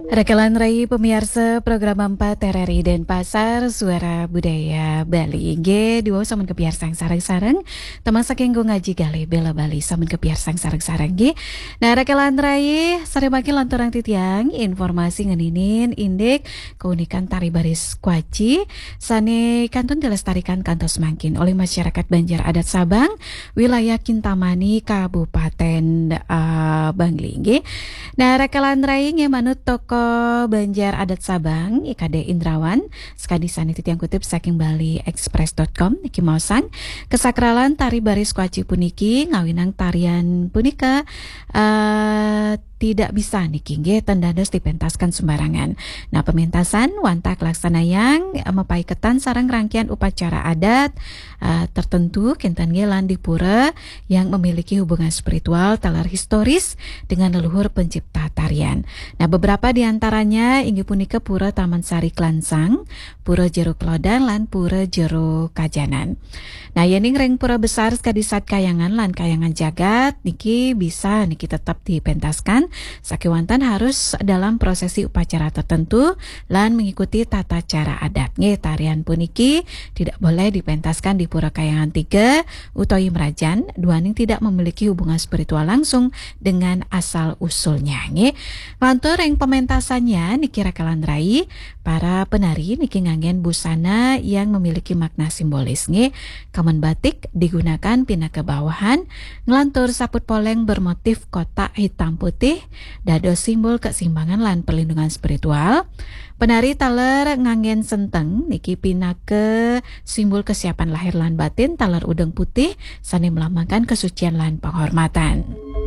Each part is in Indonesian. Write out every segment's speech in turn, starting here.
Rekalan Rai pemirsa program 4 RRI Denpasar Suara Budaya Bali G dua samun kebiar sang sarang-sarang teman saking go ngaji gale bela Bali samun kebiar sang sarang-sarang G. Nah rekalan Rai sare makin lanturang titiang informasi ngeninin indek keunikan tari baris kuaci sane kantun dilestarikan kantos mangkin oleh masyarakat Banjar Adat Sabang wilayah Kintamani Kabupaten Bangli G. Nah rekalan Rai manut toko Banjar Adat Sabang IKD Indrawan sekadi saniti yang kutip saking baliexpress.com niki maosang kesakralan tari baris kuaci puniki ngawinang tarian punika tidak bisa niki nggih tendados dipentaskan sembarangan. Nah pementasan wantak laksanayang mapaiketan sareng rangkaian upacara adat tertentu kinten lan di pura yang memiliki hubungan spiritual talar historis dengan leluhur pencipta tarian. Nah beberapa di antaranya inggih punika Pura Taman Sari Klansang, Pura Jero Klodan lan Pura Jero Kajanan. Nah yening reng pura besar sekadisat kayangan lan kayangan jagat niki bisa niki tetap dipentaskan sakiwantan harus dalam prosesi upacara tertentu lan mengikuti tata cara adat. Nggih tarian puniki tidak boleh dipentaskan di Pura Kayangan 3 utawi Merajan duaning tidak memiliki hubungan spiritual langsung dengan asal usulnya. Nggih mantur reng pementasannya niki rekalan rai para penari niki nganggen busana yang memiliki makna simbolis. Nggih kamen batik digunakan pina ke bawahan ngelantur saput poleng bermotif kotak hitam putih dados simbol keseimbangan lan perlindungan spiritual. Penari taler nganggen senteng niki pinake simbol kesiapan lahir lan batin taler udeng putih sani melambangkan kesucian lan penghormatan.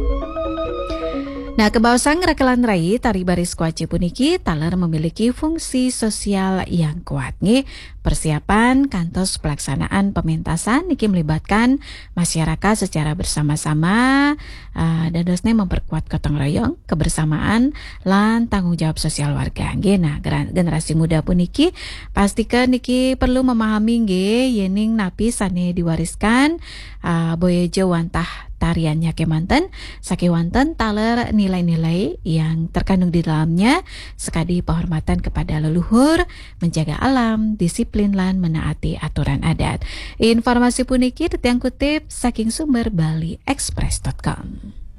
Nah, kebausang rekelan rai tari baris kuaci puniki taler memiliki fungsi sosial yang kuat. Nggih, persiapan kantos pelaksanaan pementasan niki melibatkan masyarakat secara bersama-sama dadosne memperkuat gotong royong, kebersamaan lan tanggung jawab sosial warga. Nggih, nah generasi muda puniki pastikan niki perlu memahami nggih yening napi sane diwariskan boyejo wantah tariannya kemanten sakiwanten taler nilai-nilai yang terkandung di dalamnya sekadi penghormatan kepada leluhur, menjaga alam, disiplin lan menaati aturan adat. Informasi puniki tetiang kutip saking sumber baliexpress.com.